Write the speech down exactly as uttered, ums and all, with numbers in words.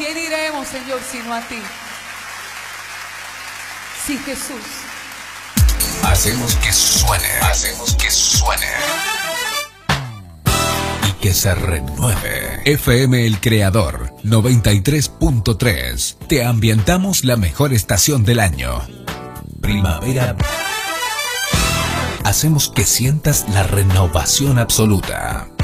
quién iremos, Señor, sino a ti? Sí, Jesús. Hacemos que suene, hacemos que suene y que se renueve. F M El Creador noventa y tres punto tres. Te ambientamos la mejor estación del año. Primavera. Hacemos que sientas la renovación absoluta.